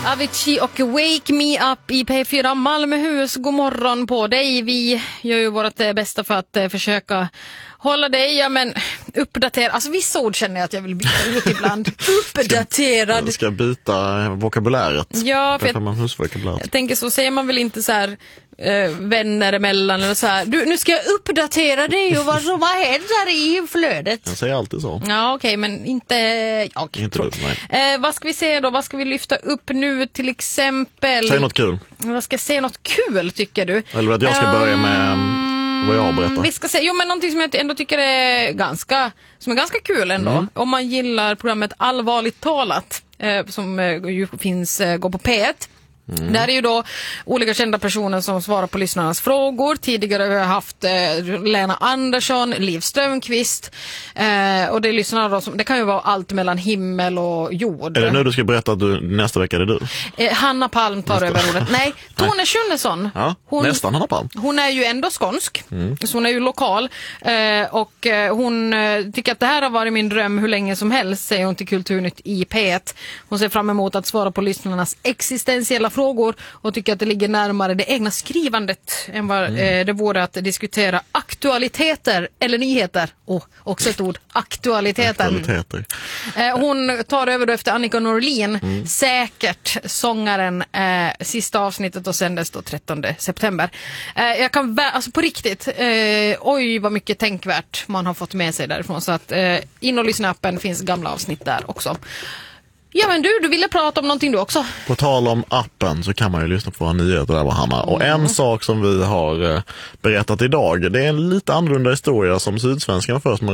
Avicii och Wake Me Up i P4 Malmöhus. God morgon på dig. Vi gör ju vårt bästa för att försöka hålla dig, uppdatera. Alltså vissa ord känner jag att jag vill byta ut ibland. Uppdaterad. Ska byta vokabuläret. Ja, för jag tänker så säger man väl inte så här vänner emellan eller så här. Nu ska jag uppdatera dig och vad som har hänt här i flödet. Jag säger alltid så. Ja, okej, men inte jag. Inte du, nej. Vad ska vi se då? Vad ska vi lyfta upp nu till exempel? Säg något kul. Vad ska jag säga något kul tycker du? Eller att jag ska börja med vad jag berättar. Vi ska säga, någonting som jag ändå tycker är ganska kul ändå. Om man gillar programmet Allvarligt talat som ju går på P1. Där är ju då olika kända personer som svarar på lyssnarnas frågor. Tidigare har vi haft Lena Andersson, Liv Strömquist och det lyssnar då det kan ju vara allt mellan himmel och jord. Är det nu du ska berätta att nästa vecka är det du? Hanna Palm tar över ordet. Nej, Tone Schunnesson. Ja, nästan Hanna Palm. Hon är ju ändå skånsk. Så hon är ju lokal och hon tycker att det här har varit min dröm hur länge som helst, säger hon till Kulturnytt i P1. Hon ser fram emot att svara på lyssnarnas existentiella frågor och tycker att det ligger närmare det egna skrivandet än vad det vore att diskutera aktualiteter eller nyheter. Också ett ord, aktualiteter. Hon tar över då efter Annika Norlin, säkert sångaren. Sista avsnittet och sändes då 13 september. Jag kan alltså på riktigt, oj vad mycket tänkvärt man har fått med sig därifrån, så att in och lyssna appen, finns gamla avsnitt där också. Ja, men du ville prata om någonting du också. På tal om appen så kan man ju lyssna på våra nyheter där, Hanna. Och en sak som vi har berättat idag, det är en lite annorlunda historia som Sydsvenskan först